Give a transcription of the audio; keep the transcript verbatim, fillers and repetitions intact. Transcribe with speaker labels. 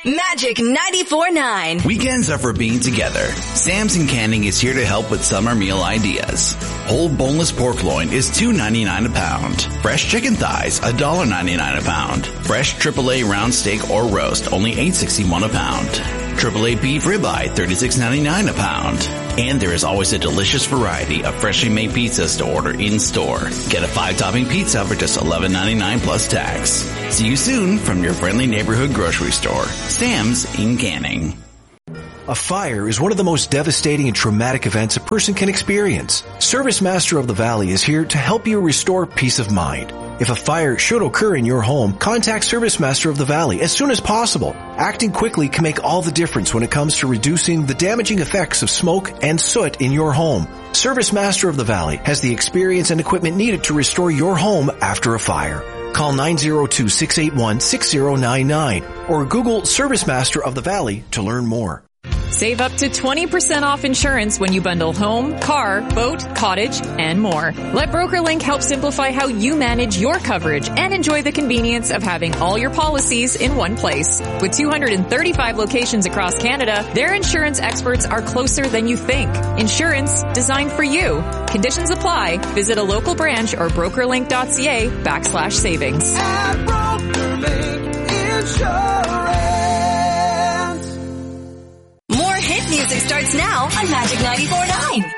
Speaker 1: Magic ninety-four point nine.
Speaker 2: Weekends are for being together. Sam's in Canning is here to help with summer meal ideas. Whole boneless pork loin is two ninety-nine a pound. Fresh chicken thighs, one dollar ninety-nine a pound. Fresh triple A round steak or roast, only eight sixty-one a pound. triple A beef ribeye, thirty-six ninety-nine a pound. And there is always a delicious variety of freshly made pizzas to order in-store. Get a five-topping pizza for just eleven ninety-nine plus tax. See you soon from your friendly neighborhood grocery store. Sam's in Canning.
Speaker 3: A fire is one of the most devastating and traumatic events a person can experience. Service Master of the Valley is here to help you restore peace of mind. If a fire should occur in your home, contact Service Master of the Valley as soon as possible. Acting quickly can make all the difference when it comes to reducing the damaging effects of smoke and soot in your home. Service Master of the Valley has the experience and equipment needed to restore your home after a fire. Call nine zero two, six eight one, six zero nine nine or Google Service Master of the Valley to learn more.
Speaker 4: Save up to twenty percent off insurance when you bundle home, car, boat, cottage, and more. Let BrokerLink help simplify how you manage your coverage and enjoy the convenience of having all your policies in one place. With two hundred thirty-five locations across Canada, their insurance experts are closer than you think. Insurance designed for you. Conditions apply. Visit a local branch or brokerlink.ca backslash savings.
Speaker 5: At BrokerLink Insurance.
Speaker 1: More hit music starts now on Magic ninety-four point nine.